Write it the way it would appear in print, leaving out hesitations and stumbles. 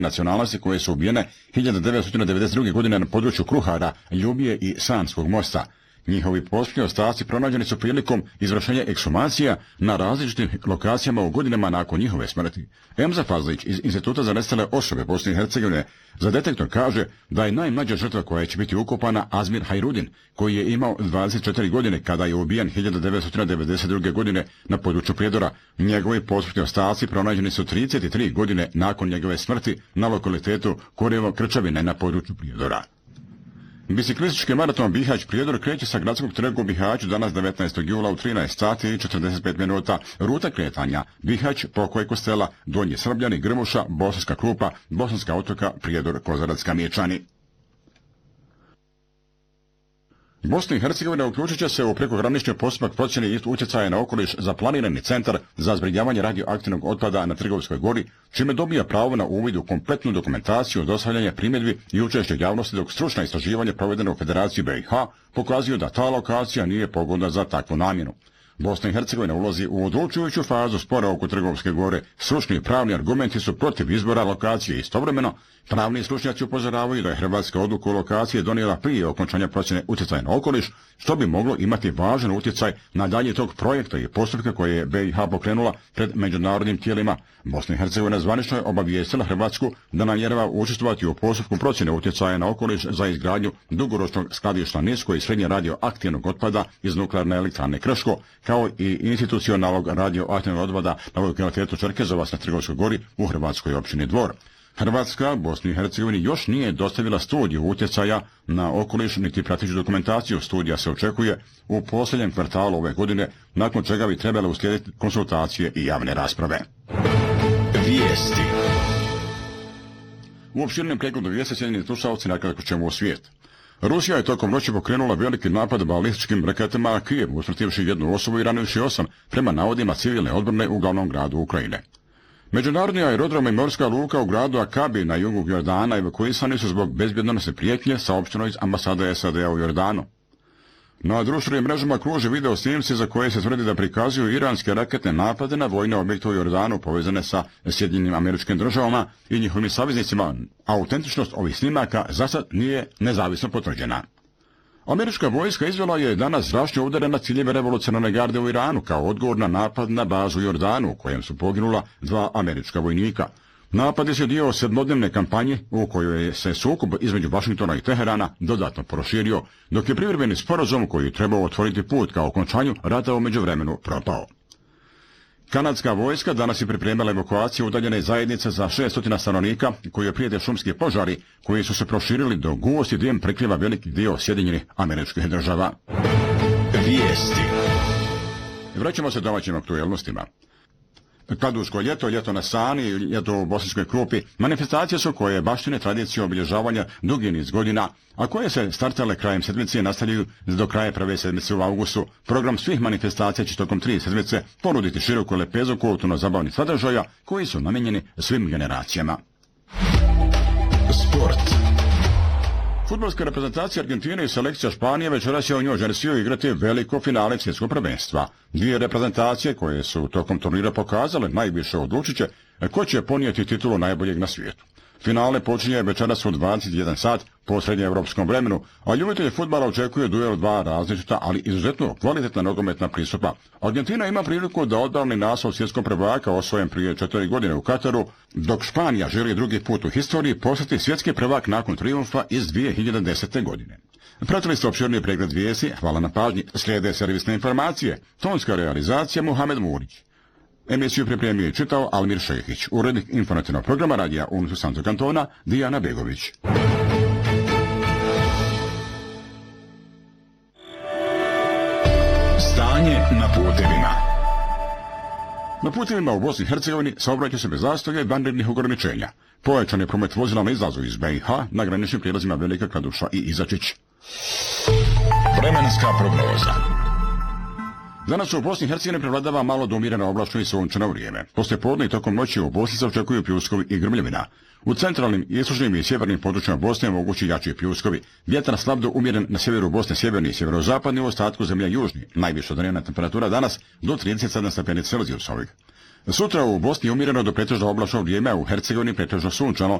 nacionalnosti koje su ubijene 1992. godine na području Kruhara, Ljubije i Sanskog mosta. Njihovi posmrtni ostaci pronađeni su prilikom izvršenja ekshumacija na različitim lokacijama u godinama nakon njihove smrti. Emza Fazlić iz Instituta za nestale osobe Bosne i Hercegovine za Detektor kaže da je najmlađa žrtva koja će biti ukopana Azmir Hajrudin, koji je imao 24 godine kada je ubijen 1992. godine na području Prijedora. Njegovi posmrtni ostaci pronađeni su 33 godine nakon njegove smrti na lokalitetu Korevo Krčavine na području Prijedora. Biciklistički maraton Bihać Prijedor kreće sa gradskog trga u Bihaću danas 19. jula u 13 sati i 45 minuta. Ruta kretanja Bihać, Pokoj Kostela, Donji Srbljani, Grmuša, Bosanska Krupa, Bosanska Otoka, Prijedor, Kozarac, Miječani. Bosna i Hercegovina uključit će se u prekogranični postupak procjene utjecaja na okoliš za planirani centar za zbrinjavanje radioaktivnog otpada na Trgovskoj gori, čime dobija pravo na uvid u kompletnu dokumentaciju, dostavljanje primjedbi i učešće javnosti, dok stručna istraživanja provedene u Federaciji BiH pokazuju da ta lokacija nije pogodna za takvu namjenu. Bosna i Hercegovina ulazi u odlučujuću fazu spora oko Trgovske gore. Stručni i pravni argumenti su protiv izbora lokacije. Istovremeno, pravni stručnjaci upozoravaju da je Hrvatska odluku o lokaciji donijela prije okončanja procjene utjecaja na okoliš, što bi moglo imati važan utjecaj na dalje tog projekta i postupka koje je BiH pokrenula pred međunarodnim tijelima. Bosna i Hercegovina zvanično je obavijestila Hrvatsku da namjerava učestvovati u postupku procjene utjecaja na okoliš za izgradnju dugoročnog skladišta nisko i srednje radioaktivnog otpada iz nuklearne elektrane Krško, kao i institucionalnog radioaktivnog otpada na lokalitetu Čerkezovac na Trgovskoj gori u hrvatskoj općini Dvor. Hrvatska Bosni i Hercegovini još nije dostavila studiju utjecaja na okoliš niti prateću dokumentaciju. Studija se očekuje u posljednjem kvartalu ove godine, nakon čega bi trebale uslijediti konsultacije i javne rasprave. Vijesti. U opširnom pregledu vijesti cijenjeni slušalci nakratko ćemo u svijet. Rusija je tokom noći pokrenula veliki napad balističkim raketama na Kijev, usmrtivši jednu osobu i ranivši 8 prema navodima civilne odbrane u glavnom gradu Ukrajine. Međunarodni aerodrom i morska luka u gradu Akabi na jugu Jordana evakuisani su zbog bezbjednosne prijetnje, saopšteno iz ambasade SAD-a u Jordanu. Na društvenim mrežama kruže video snimci za koje se tvrdi da prikazuju iranske raketne napade na vojne objekte u Jordanu povezane sa Sjedinjenim Američkim Državama i njihovim saveznicima. Autentičnost ovih snimaka zasad nije nezavisno potvrđena. Američka vojska izvela je danas zračne udare na ciljeve revolucionarne garde u Iranu kao odgovor na napad na bazu u Jordanu u kojem su poginula 2 američka vojnika. Napad je dio 7-dnevne kampanje u kojoj se sukob između Vašingtona i Teherana dodatno proširio, dok je privremeni sporazum koji je trebao otvoriti put ka okončanju rata u međuvremenu propao. Kanadska vojska danas je pripremila evakuaciju udaljene zajednice za 600 stanovnika koji je prijete šumski požari koji su se proširili do gusti dim prekriva veliki dio Sjedinjenih Američkih Država. Vijesti. Vraćamo se domaćim aktualnostima. Kladuško ljeto, ljeto na Sani, ljeto u Bosanskoj Krupi, manifestacije su koje baštine tradiciju obilježavanja dugi niz godina, a koje se startale krajem sedmice i nastavljaju do kraja prve sedmice u avgustu. Program svih manifestacija će tokom 3 sedmice ponuditi široku lepezu kulturno-zabavnih sadržaja koji su namijenjeni svim generacijama. Sport. Fudbalska reprezentacija Argentine i selekcija Španije večeras će u New Jersey igrati veliko finale svjetskog prvenstva. 2 reprezentacije koje su tokom turnira pokazale najviše odlučit će ko će ponijeti titulu najboljeg na svijetu. Finale počinje večeras u 21 sat po srednjeevropskom vremenu, a ljubitelji fudbala očekuju duel 2 različita, ali izuzetno kvalitetna nogometna pristupa. Argentina ima priliku da odbrani naslov svjetskog prvaka osvojen prije 4 godine u Kataru, dok Španija želi drugi put u historiji postati svjetski prvak nakon trijumfa iz 2010. godine. Pratili ste opširni pregled vijesti, hvala na pažnji, slijede servisne informacije, tonska realizacija Muhamed Murić. Emisiju pripremio i čitao Almir Šehić, urednik informativnog programa radija UNIS Santog Kantona, Dijana Begović. Stanje na putevima. Na putevima u Bosni i Hercegovini saobraća se bez zastoja i vanrednih ograničenja. Pojačan je promet vozila na izlazu iz BiH na graničnim prijelazima Velika Kladuša i Izačić. Vremenska prognoza. Danas u Bosni i Hercegovini prevladava malo do umjereno oblačno i sunčano vrijeme. Poslije podne i tokom noći u Bosni se očekuju pljuskovi i grmljevina. U centralnim, istočnim i sjevernim područjima Bosne je mogući jači pljuskovi. Vjetar slab do umjeren na sjeveru Bosne, sjeverni i sjeverozapadni, u ostatku zemlje južni. Najviša dnevna temperatura danas do 37 stepeni Celzijusovih. Sutra u Bosni je umjereno do pretežno oblačno vrijeme, a u Hercegovini pretežno sunčano